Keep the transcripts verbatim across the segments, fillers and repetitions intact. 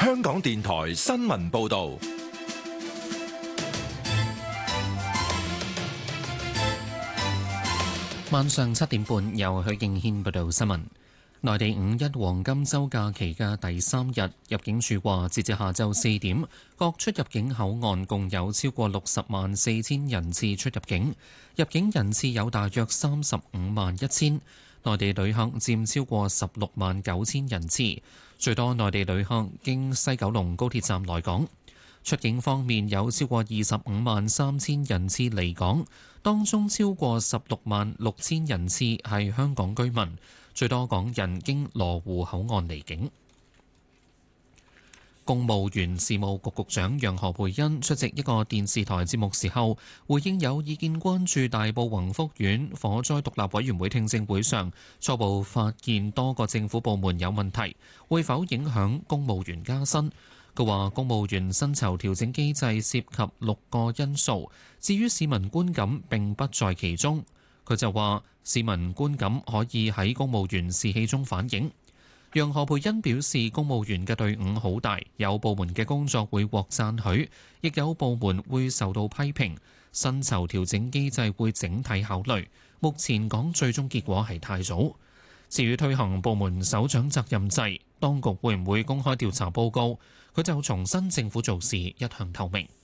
香港電台新聞報道。 晚上七點半，由許敬軒報道新聞。內地五一黃金週假期嘅第三日，入境處話，截至下晝四點，各出入境口岸共有超過六十萬四千人次出入境，入境人次有大約三十五萬一千，內地旅客佔超過十六萬九千人次，最多內地旅客經西九龍高鐵站來港。出境方面有超過二十五萬三千人次離港，當中超過十六萬六千人次係香港居民，最多港人經羅湖口岸離境。公務員事務局局長楊何蓓茵出席一個電視台節目時候，回應有意見關注大埔宏福苑火災獨立委員會聽證會上初步發現多個政府部門有問題，會否影響公務員加薪？佢話公務員薪酬調整機制涉及六個因素，至於市民觀感並不在其中。佢就話市民觀感可以喺公務員士氣中反映。楊何蓓茵表示，公務員嘅隊伍好大，有部門嘅工作會獲讚許，亦有部門會受到批評。薪酬調整機制會整體考慮，目前講最終結果係太早。至於推行部門首長責任制，當局會唔會公開調查報告？佢就重申政府做事一向透明。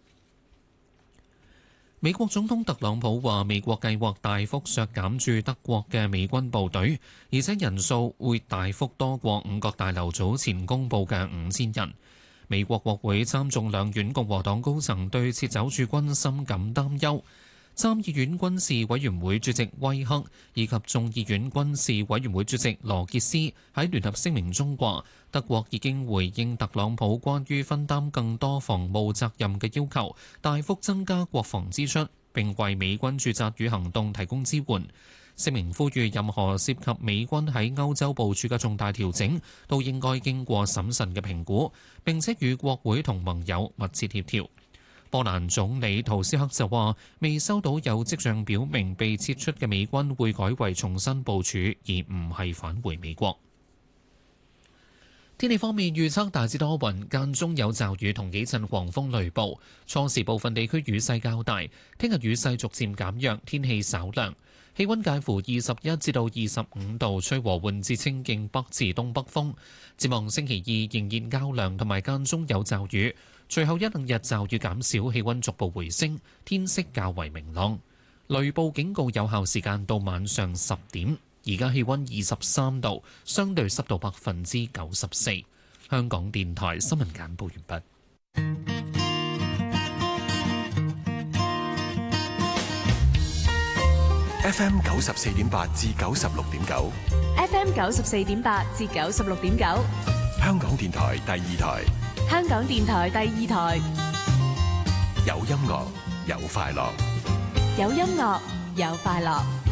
美國總統特朗普話，美國計劃大幅削減駐德國嘅美軍部隊，而且人數會大幅多過五角大樓早前公佈嘅五千人。美國國會參眾兩院共和黨高層對撤走駐軍深感擔憂。參議院軍事委員會主席威克以及眾議院軍事委員會主席羅傑斯喺聯合聲明中話，德國已經回應特朗普關於分擔更多防務責任嘅要求，大幅增加國防支出，並為美軍駐紮與行動提供支援。聲明呼籲任何涉及美軍喺歐洲部署嘅重大調整，都應該經過審慎嘅評估，並且與國會同盟友密切協調。波蘭總理圖斯克就話，未收到有跡象表明被撤出嘅美軍會改為重新部署，而唔係返回美國。天氣方面，預測大致多雲，間中有驟雨同幾陣狂風雷暴，初時部分地區雨勢較大。聽日雨勢逐漸減弱，天氣稍涼，氣溫介乎二十一至到二十五度，吹和緩至清勁北至東北風。展望星期二仍然較涼，同埋間中有驟雨。隨後一兩日驟雨減少，氣溫逐步回升，天色較為明朗。雷暴警告有效時間到晚上十點。而家氣溫二十三度，相對濕度百分之九十四。香港電台新聞簡報完畢。 F M 九十四點八至九十六點九。 F M 九十四點八至九十六點九。 香港電台第二台。 香港電台第二台， 有音樂，有快樂。 有音樂，有快樂。